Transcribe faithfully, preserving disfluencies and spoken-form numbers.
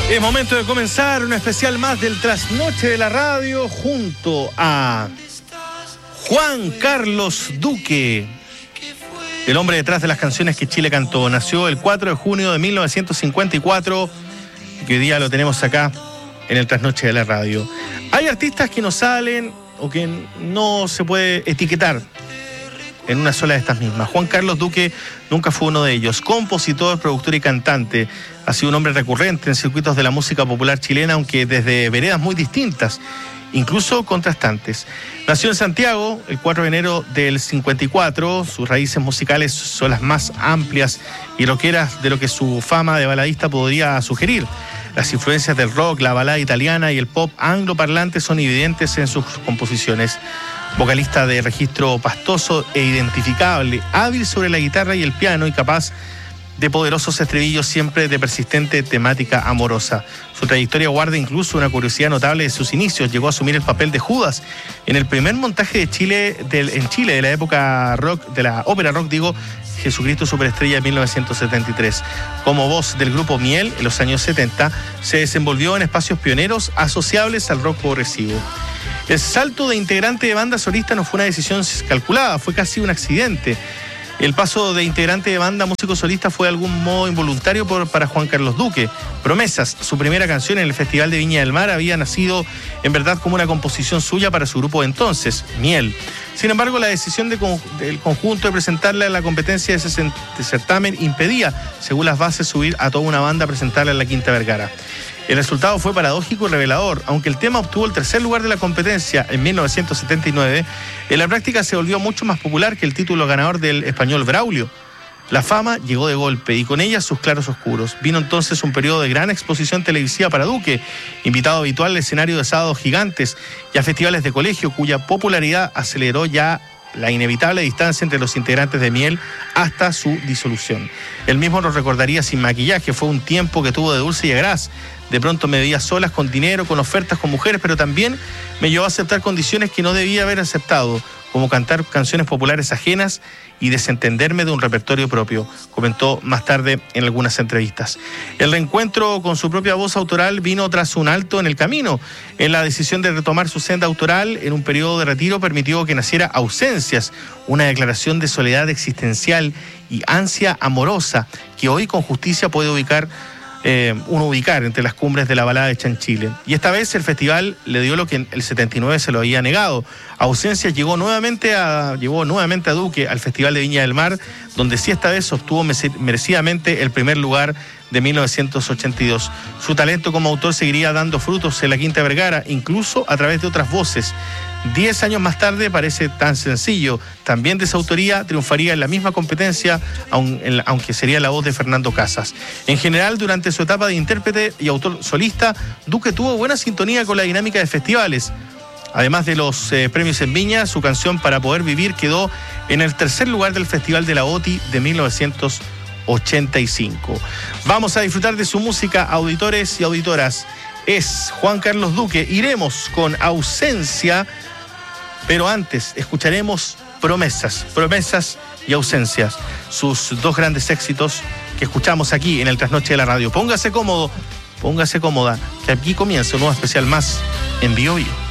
Es momento de comenzar un especial más del Trasnoche de la Radio junto a Juan Carlos Duque, el hombre detrás de las canciones que Chile cantó. Nació el cuatro de junio de mil novecientos cincuenta y cuatro y hoy día lo tenemos acá en el Trasnoche de la Radio. Hay artistas que no salen o que no se puede etiquetar en una sola de estas mismas. Juan Carlos Duque nunca fue uno de ellos. Compositor, productor y cantante. Ha sido un hombre recurrente en circuitos de la música popular chilena, aunque desde veredas muy distintas, incluso contrastantes. Nació en Santiago el cuatro de enero del cincuenta y cuatro. Sus raíces musicales son las más amplias y rockeras de lo que su fama de baladista podría sugerir. Las influencias del rock, la balada italiana y el pop angloparlante son evidentes en sus composiciones. Vocalista de registro pastoso e identificable, hábil sobre la guitarra y el piano y capaz de poderosos estribillos siempre de persistente temática amorosa. Su trayectoria guarda incluso una curiosidad notable de sus inicios. Llegó a asumir el papel de Judas en el primer montaje de Chile del, en Chile de la época rock, de la ópera rock, digo, Jesucristo Superestrella de mil novecientos setenta y tres. Como voz del grupo Miel en los años setenta, se desenvolvió en espacios pioneros asociables al rock progresivo. El salto de integrante de banda solista no fue una decisión calculada, fue casi un accidente. El paso de integrante de banda músico solista fue de algún modo involuntario por, para Juan Carlos Duque. Promesas, su primera canción en el Festival de Viña del Mar, había nacido en verdad como una composición suya para su grupo de entonces, Miel. Sin embargo, la decisión de con, del conjunto de presentarle a la competencia de ese certamen impedía, según las bases, subir a toda una banda a presentarla en la Quinta Vergara. El resultado fue paradójico y revelador. Aunque el tema obtuvo el tercer lugar de la competencia en mil novecientos setenta y nueve, en la práctica se volvió mucho más popular que el título ganador del español Braulio. La fama llegó de golpe y con ella sus claros oscuros. Vino entonces un periodo de gran exposición televisiva para Duque, invitado habitual al escenario de sábados gigantes y a festivales de colegio, cuya popularidad aceleró ya la inevitable distancia entre los integrantes de Miel hasta su disolución. Él mismo nos recordaría sin maquillaje: fue un tiempo que tuvo de dulce y agraz. De pronto me veía solas, con dinero, con ofertas, con mujeres, pero también me llevó a aceptar condiciones que no debía haber aceptado, como cantar canciones populares ajenas y desentenderme de un repertorio propio, comentó más tarde en algunas entrevistas. El reencuentro con su propia voz autoral vino tras un alto en el camino. En la decisión de retomar su senda autoral en un periodo de retiro permitió que naciera Ausencias, una declaración de soledad existencial y ansia amorosa que hoy con justicia puede ubicar Eh, uno ubicar entre las cumbres de la balada hecha en Chile. Y esta vez el festival le dio lo que en el setenta y nueve se lo había negado. Ausencias llegó nuevamente a, llevó nuevamente a Duque al Festival de Viña del Mar, donde sí esta vez obtuvo merecidamente el primer lugar de mil novecientos ochenta y dos. Su talento como autor seguiría dando frutos en la Quinta Vergara, incluso a través de otras voces. Diez años más tarde, parece tan sencillo, también de su autoría, triunfaría en la misma competencia, aunque sería la voz de Fernando Casas. En general, durante su etapa de intérprete y autor solista, Duque tuvo buena sintonía con la dinámica de festivales. Además de los eh, premios en Viña, su canción Para Poder Vivir quedó en el tercer lugar del Festival de la O T I de mil novecientos ochenta y cinco. Vamos a disfrutar de su música, auditores y auditoras. Es Juan Carlos Duque. Iremos con Ausencia, pero antes escucharemos Promesas, Promesas y Ausencias, sus dos grandes éxitos que escuchamos aquí en el Trasnoche de la Radio. Póngase cómodo, póngase cómoda, que aquí comienza un nuevo especial más en Bio Bio.